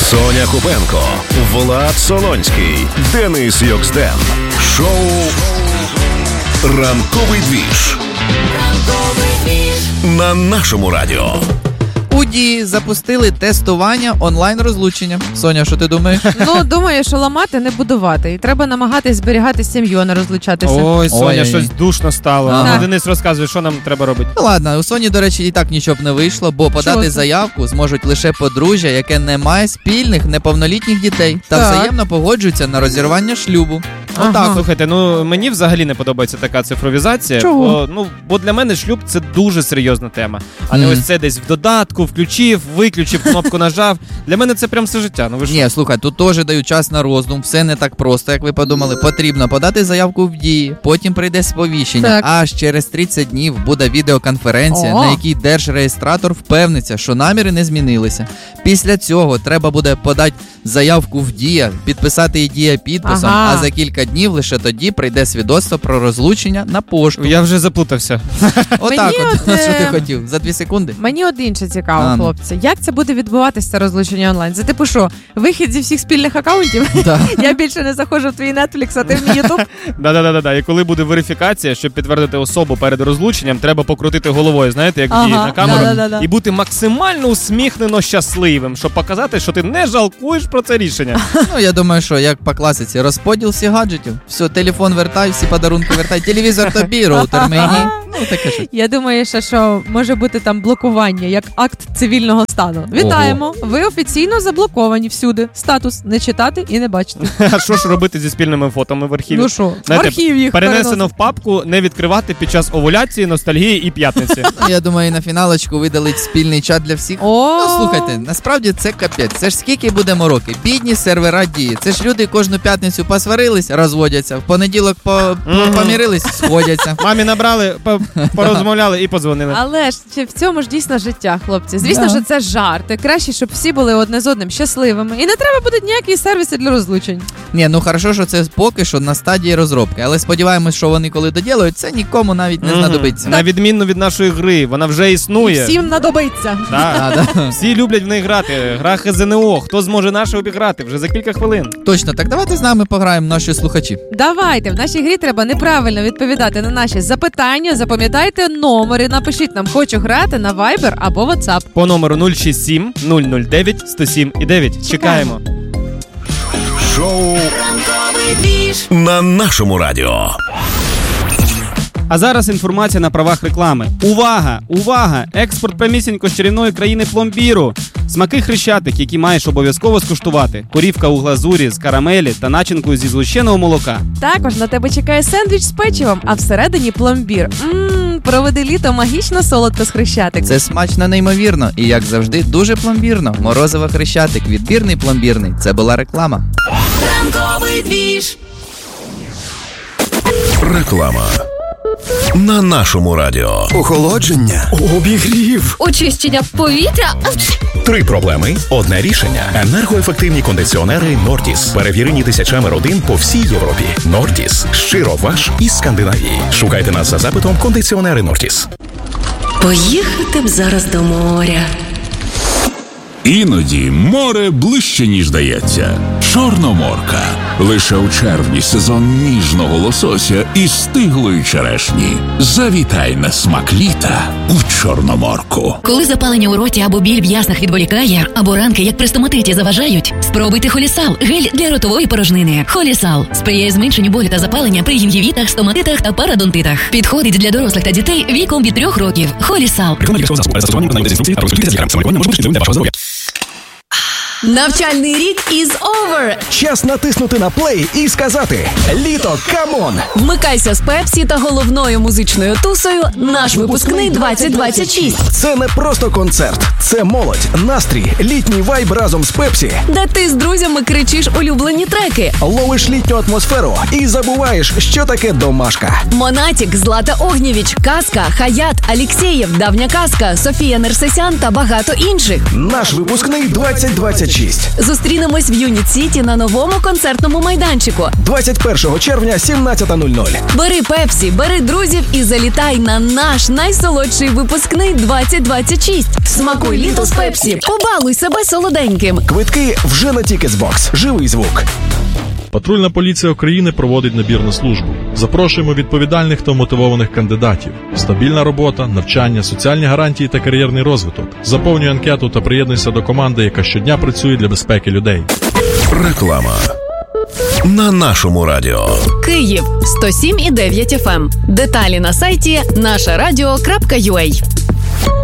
Соня Купенко, Влад Солонський, Денис Йоксден. Шоу «Ранковий двіж» на нашому радіо. У Дії запустили тестування онлайн-розлучення. Соня, що ти думаєш? Ну, думаю, що ламати, не будувати. І треба намагатись зберігати сім'ю, а не розлучатися. Ой, Соня, щось душно стало. Ага. Денис розказує, що нам треба робити. Ну ладно, у Соні, до речі, і так нічого б не вийшло, бо подати заявку зможуть лише подружжя, яке не має спільних неповнолітніх дітей та Так. взаємно погоджуються на розірвання шлюбу. Ага. Слухайте, мені взагалі не подобається така цифровізація. Чого? Бо для мене шлюб – це дуже серйозна тема. А не ось це десь в додатку, включив, виключив, кнопку нажав. Для мене це прям все життя. Ви що? Ні, слухай, тут теж дають час на роздум, все не так просто, як ви подумали. Потрібно подати заявку в Дії, потім прийде сповіщення, Так. аж через 30 днів буде відеоконференція, О. на якій держреєстратор впевниться, що наміри не змінилися. Після цього треба буде подати заявку в Дія, підписати її Дія підписом, Ага. а за кілька днів лише тоді прийде свідоцтво про розлучення на пошту. Я вже заплутався. Отак от, Мені що ти хотів, за 2 секунди. Мені от інше цікаво, А, ну. хлопці. Як це буде відбуватися, це розлучення онлайн? Це типу що, вихід зі всіх спільних акаунтів? Да. Я більше не заходжу в твій Netflix, а ти в мій YouTube? Да. І коли буде верифікація, щоб підтвердити особу перед розлученням, треба покрутити головою, знаєте, як Ага, діє на камеру, да-да-да. і бути максимально усміхнено щасливим, щоб показати, що ти не жалкуєш про це рішення. Ну, я думаю, що як по класиці, розподіл всіх гаджетів. Все, телефон вертай, всі подарунки вертай, телевізор тобі, роутер мені. Ну, таке щось. Я думаю, що може бути там блокування, як акт цивільного стану. Вітаємо! Ви офіційно заблоковані всюди. Статус не читати і не бачити. А що ж робити зі спільними фотами в архіві? Ну що, в Знаєте, архів їх перенесено переносить. в папку, не відкривати під час овуляції, ностальгії і п'ятниці. Ну, я думаю, на фіналочку видалить спільний чат для всіх. О! Ну, слухайте, насправді це капець. Це ж скільки будемо роки? Бідні сервера Дії. Це ж люди кожну п'ятницю посварились, розводяться. В понеділок помірились, сходяться. Мамі набрали, порозмовляли і подзвонили. Але ж в цьому ж дійсно життя, хлопці. Звісно, що це жарти. Краще, щоб всі були одне з одним щасливими. І не треба буде ніякі сервіси для розлучень. Ні, ну хорошо, що це поки що на стадії розробки. Але сподіваємось, що вони коли доділають, це нікому навіть не знадобиться. На відмінно від нашої гри, вона вже існує. Всім надобиться. Да. Всі люблять в неї грати. Гра ХЗНО. Хто зможе нашу обіграти? Вже за кілька хвилин. Точно, так давайте з нами пограємо, наші слухачі. Давайте, в нашій грі треба неправильно відповідати на наші запитання. Запам'ятайте номери, напишіть нам «Хочу грати» на Viber або WhatsApp. По номеру 067 009 107 і 9. Чекаємо. Шоу на нашому радіо. А зараз інформація на правах реклами. Увага! Увага! Експорт прямісінько з чарівної країни пломбіру. Смаки Хрещатик, які маєш обов'язково скуштувати. Корівка у глазурі з карамелі та начинкою зі згущеного молока. Також на тебе чекає сендвіч з печивом, а всередині пломбір. Проведи літо магічно солодко з Хрещатик. Це смачно неймовірно і, як завжди, дуже пломбірно. Морозиво Хрещатик, відбірний пломбірний. Це була реклама. Ранковий двіж. Реклама на нашому радіо. Охолодження, обігрів. Очищення повітря. 3 проблеми, одне рішення. Енергоефективні кондиціонери Нортіс. Перевірені тисячами родин по всій Європі. Нортіс. Щиро ваш із Скандинавії. Шукайте нас за запитом кондиціонери Нортіс. Поїхати б зараз до моря. Іноді море ближче, ніж здається. Чорноморка. Лише у червні сезон ніжного лосося і стиглої черешні. Завітай на смак літа у Чорноморку. Коли запалення у роті або біль в яснах відволікає, або ранки, як при стоматиті, заважають, спробуйте Холісал – гель для ротової порожнини. Холісал сприяє зменшенню болю та запалення при гінгівітах, стоматитах та парадонтитах. Підходить для дорослих та дітей віком від 3 років. Холісал. Навчальний рік is over. Час натиснути на плей і сказати «Літо, камон!». Вмикайся з Пепсі та головною музичною тусою «Наш випускний 2026». Це не просто концерт, це молодь, настрій, літній вайб разом з Пепсі. Де ти з друзями кричиш улюблені треки. Ловиш літню атмосферу і забуваєш, що таке домашка. Монатік, Злата Огнєвіч, Казка, Хаят, Алєксєєв, Давня Казка, Софія Нерсесян та багато інших. Наш випускний 2026. 2026. Зустрінемось в Юніт Сіті на новому концертному майданчику. 21 червня, 17:00. Бери Пепсі, бери друзів і залітай на наш найсолодший випускний 2026. Смакуй літо з Пепсі, побалуй себе солоденьким. Квитки вже на Ticketsbox. Живий звук. Патрульна поліція України проводить набір на службу. Запрошуємо відповідальних та мотивованих кандидатів. Стабільна робота, навчання, соціальні гарантії та кар'єрний розвиток. Заповнюй анкету та приєднуйся до команди, яка щодня працює для безпеки людей. Реклама на нашому радіо. Київ 107,9 FM. Деталі на сайті нашарадіо.ua.